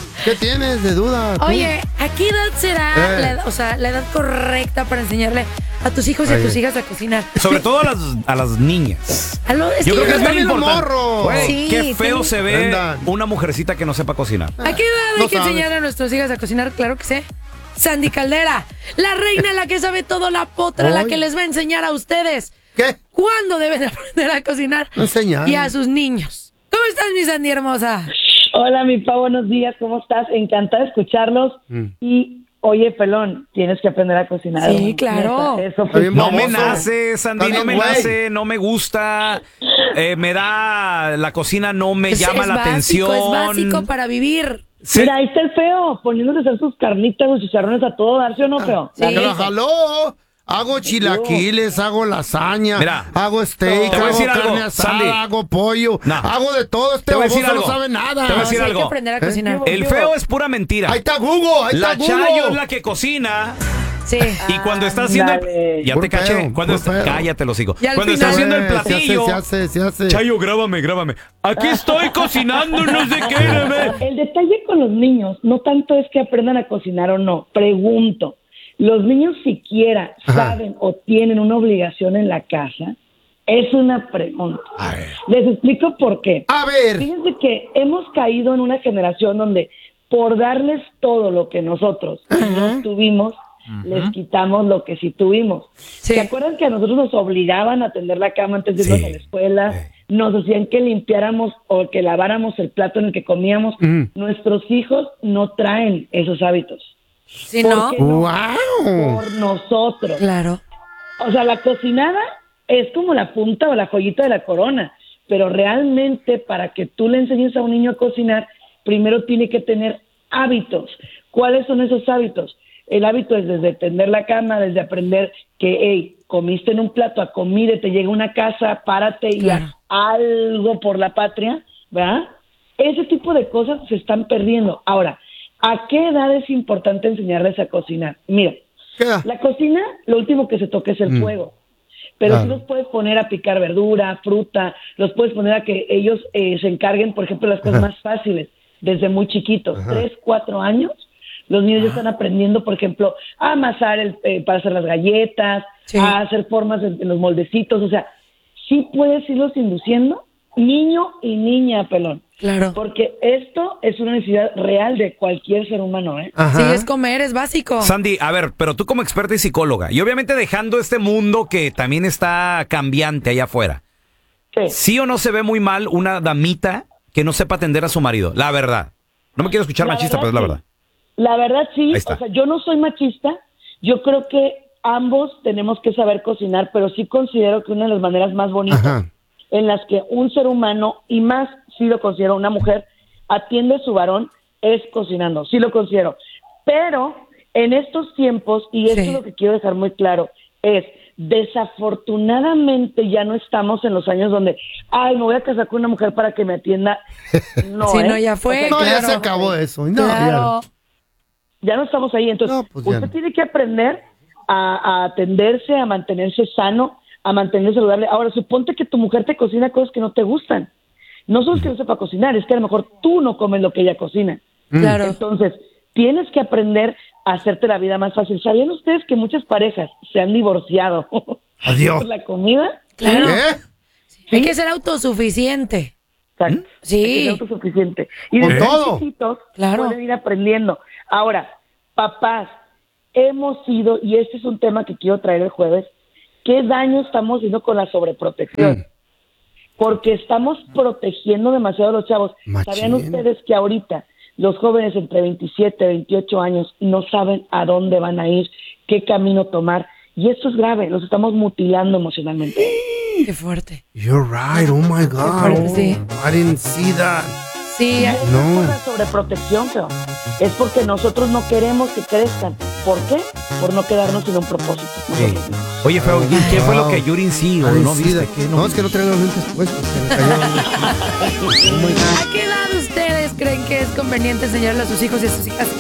¿Qué tienes de duda? ¿Tú? Oye, ¿a qué edad será la edad correcta para enseñarle a tus hijos y a tus hijas a cocinar? Sobre todo a las niñas. Yo creo que es muy importante. Güey, Sí, qué feo se ve una mujercita que no sepa cocinar. ¿A qué edad hay que enseñar a nuestras hijas a cocinar? Claro que sé. Sandy Caldera, la reina, la que sabe todo, la potra, la que les va a enseñar a ustedes. ¿Qué? ¿Cuándo deben aprender a cocinar? Enseñar. Y a sus niños. ¿Cómo estás, mi Sandy hermosa? Hola, mi Pa, buenos días, ¿cómo estás? Encantada de escucharlos. Y, oye, pelón, tienes que aprender a cocinar. Sí, claro. Eso fue No me nace, Sandy, no me nace, no me gusta. La cocina no me llama la atención. Es básico para vivir. Sí. Mira, ahí está el feo, poniéndose a hacer sus carnitas, sus chicharrones a todo dar, ¿sí o no, feo? Sí. La jaló. Hago chilaquiles, hago lasaña, hago steak, hago carne asada, Sandy, hago pollo, hago de todo. Este baboso no sabe nada. Te voy a decir algo. Hay que aprender a cocinar. El feo es pura mentira. Ahí está Google, La Chayo es la que cocina. Sí. Y cuando está haciendo ya te caché. Cállate, los hijos. Cuando está haciendo el platillo. Se hace. Chayo, grábame. Aquí estoy cocinando, no sé qué. El detalle con los niños no tanto es que aprendan a cocinar o no. Pregunto. Los niños siquiera saben o tienen una obligación en la casa. Es una pregunta. Les explico por qué. A ver. Fíjense que hemos caído en una generación donde por darles todo lo que nosotros no tuvimos, les quitamos lo que sí tuvimos. Sí. ¿Se acuerdan que a nosotros nos obligaban a tender la cama antes de irnos a la escuela? Nos decían que limpiáramos o que laváramos el plato en el que comíamos. Nuestros hijos no traen esos hábitos. ¿Sí, no? ¡Wow! Por nosotros. Claro. O sea, la cocinada es como la punta o la joyita de la corona, pero realmente para que tú le enseñes a un niño a cocinar, primero tiene que tener hábitos. ¿Cuáles son esos hábitos? El hábito es desde tender la cama, desde aprender que, hey, comiste en un plato, a comida, te llega una casa, párate y haz algo por la patria, ¿verdad? Ese tipo de cosas se están perdiendo. Ahora, ¿a qué edad es importante enseñarles a cocinar? Mira, la cocina, lo último que se toca es el fuego. Pero tú los puedes poner a picar verdura, fruta, los puedes poner a que ellos se encarguen, por ejemplo, las cosas más fáciles, desde muy chiquitos, 3, 4 años. Los niños ya están aprendiendo, por ejemplo, a amasar para hacer las galletas, a hacer formas en los moldecitos. O sea, sí puedes irlos induciendo, niño y niña, pelón. Claro. Porque esto es una necesidad real de cualquier ser humano, ¿eh? Sí, es comer, es básico. Sandy, a ver, pero tú como experta y psicóloga, y obviamente dejando este mundo que también está cambiante allá afuera, ¿sí o no se ve muy mal una damita que no sepa atender a su marido? La verdad. No me quiero escuchar machista, pero es la verdad. La verdad sí, o sea, yo no soy machista, yo creo que ambos tenemos que saber cocinar, pero sí considero que una de las maneras más bonitas en las que un ser humano, y más si lo considero una mujer, atiende a su varón, es cocinando, sí lo considero. Pero en estos tiempos, y esto es lo que quiero dejar muy claro, es desafortunadamente ya no estamos en los años donde, ay, me voy a casar con una mujer para que me atienda. No, no, ya fue. O sea, ya se acabó eso. No, ya no estamos ahí. Entonces, usted tiene que aprender a atenderse, a mantenerse sano, a mantenerse saludable. Ahora, suponte que tu mujer te cocina cosas que no te gustan. No solo es que no sepa cocinar, es que a lo mejor tú no comes lo que ella cocina. Claro. Entonces, tienes que aprender a hacerte la vida más fácil. ¿Sabían ustedes que muchas parejas se han divorciado Adiós. por la comida? Claro. ¿Qué? Hay que ser autosuficiente. Exacto. Sí. Hay que ser autosuficiente. Y ¿Con desde todo? chiquitos pueden ir aprendiendo. Ahora, papás, hemos sido, y este es un tema que quiero traer el jueves, ¿qué daño estamos haciendo con la sobreprotección? Porque estamos protegiendo demasiado a los chavos. ¿Sabían ustedes que ahorita los jóvenes entre 27 y 28 años no saben a dónde van a ir, qué camino tomar? Y esto es grave, los estamos mutilando emocionalmente. Qué fuerte. You're right, oh my God. Qué fuerte, sí. I didn't see that. Sí. No es por la sobreprotección, feo. Es porque nosotros no queremos que crezcan. ¿Por qué? Por no quedarnos sin un propósito. Oye, feo, ¿y qué fue lo que Yurin sí o no viste? No, es que no traigo los lentes puestos. ¿A qué edad ustedes creen que es conveniente enseñarle a sus hijos y a sus hijas